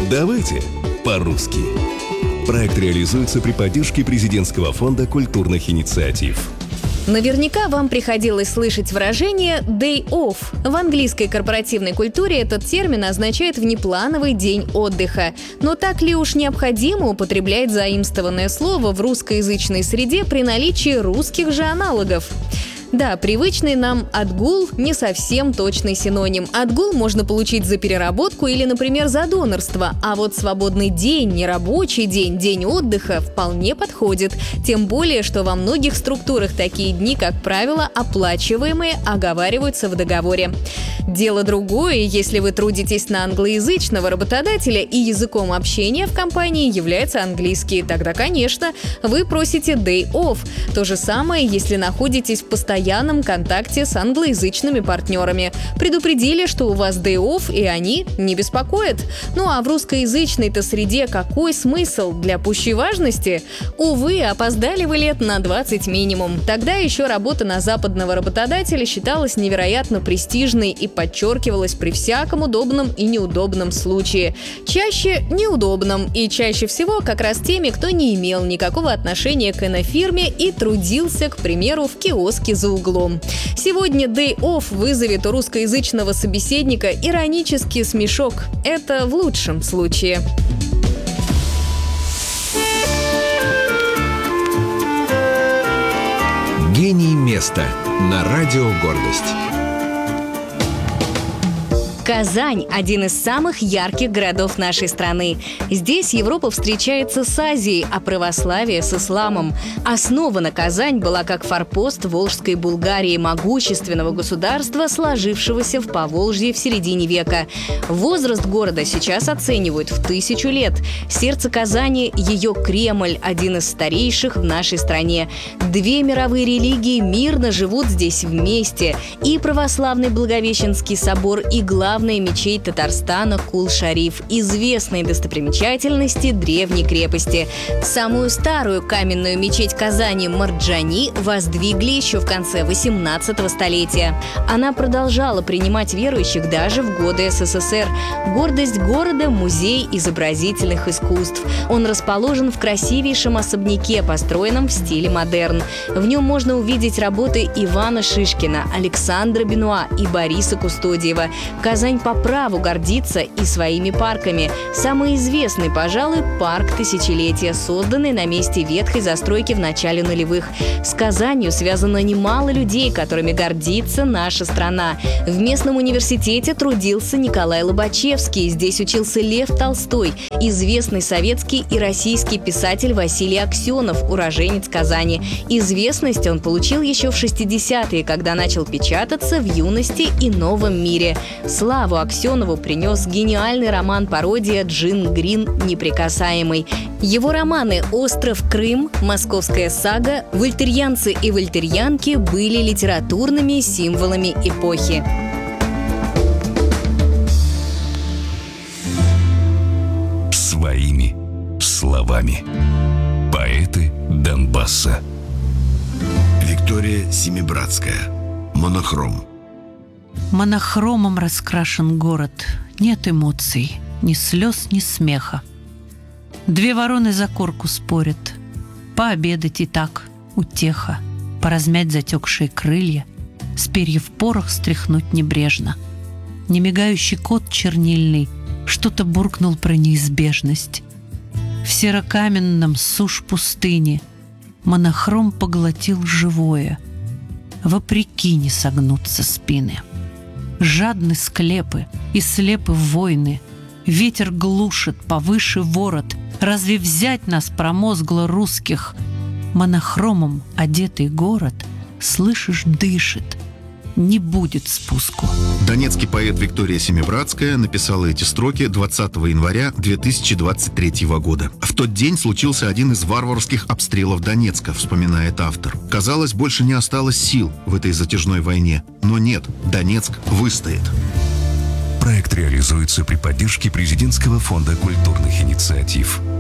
Давайте по-русски. Проект реализуется при поддержке Президентского фонда культурных инициатив. Наверняка вам приходилось слышать выражение «day off». В английской корпоративной культуре этот термин означает внеплановый день отдыха. Но так ли уж необходимо употреблять заимствованное слово в русскоязычной среде при наличии русских же аналогов? Да, привычный нам отгул не совсем точный синоним. Отгул можно получить за переработку или, например, за донорство. А вот свободный день, нерабочий день, день отдыха вполне подходит. Тем более, что во многих структурах такие дни, как правило, оплачиваемые, оговариваются в договоре. Дело другое, если вы трудитесь на англоязычного работодателя и языком общения в компании является английский. Тогда, конечно, вы просите day off. То же самое, если находитесь в постоянном контакте с англоязычными партнерами. Предупредили, что у вас day off, и они не беспокоят. Ну а в русскоязычной-то среде какой смысл? Для пущей важности? Увы, опоздали вы лет на 20 минимум. Тогда еще работа на западного работодателя считалась невероятно престижной и подчеркивалась при всяком удобном и неудобном случае. Чаще неудобном, и чаще всего как раз теми, кто не имел никакого отношения к инофирме и трудился, к примеру, в киоске за углом. Сегодня day off вызовет у русскоязычного собеседника иронический смешок. Это в лучшем случае. Гений места на радио «Гордость». Казань – один из самых ярких городов нашей страны. Здесь Европа встречается с Азией, а православие – с исламом. Основана Казань была как форпост Волжской Булгарии, могущественного государства, сложившегося в Поволжье в середине века. Возраст города сейчас оценивают в 1000 лет. Сердце Казани – ее Кремль, один из старейших в нашей стране. 2 мировые религии мирно живут здесь вместе. И православный Благовещенский собор, и главная мечеть Татарстана Кул-Шариф, известные достопримечательности древней крепости. Самую старую каменную мечеть Казани Марджани воздвигли еще в конце 18 столетия. Она продолжала принимать верующих даже в годы СССР. Гордость города – музей изобразительных искусств. Он расположен в красивейшем особняке, построенном в стиле модерн. В нем можно увидеть работы Ивана Шишкина, Александра Бенуа и Бориса Кустодиева. Казань по праву гордится и своими парками. Самый известный, пожалуй, парк Тысячелетия, созданный на месте ветхой застройки в начале нулевых. С Казанью связано немало людей, которыми гордится наша страна. В местном университете трудился Николай Лобачевский. Здесь учился Лев Толстой. Известный советский и российский писатель Василий Аксенов, уроженец Казани. Известность он получил еще в 60-е, когда начал печататься в «Юности и новом мире». Славу Аксенову принес гениальный роман-пародия Джин Грин «Неприкасаемый». Его романы «Остров Крым», «Московская сага», «Вольтерьянцы и вольтерьянки» были литературными символами эпохи. Своими словами. Поэты Донбасса. Виктория Семибратская. Монохром. Монохромом раскрашен город. Нет эмоций, ни слез, ни смеха. 2 вороны за корку спорят. Пообедать и так утеха. Поразмять затекшие крылья, с перьев порох стряхнуть небрежно. Немигающий кот чернильный что-то буркнул про неизбежность. В серокаменном сушь пустыни монохром поглотил живое. Вопреки не согнутся спины. Жадны склепы и слепы войны. Ветер глушит повыше ворот. Разве взять нас промозгло русских? Монохромом одетый город, слышишь, дышит. Не будет спуску. Донецкий поэт Виктория Семибратская написала эти строки 20 января 2023 года. В тот день случился один из варварских обстрелов Донецка, вспоминает автор. Казалось, больше не осталось сил в этой затяжной войне. Но нет, Донецк выстоит. Проект реализуется при поддержке Президентского фонда культурных инициатив.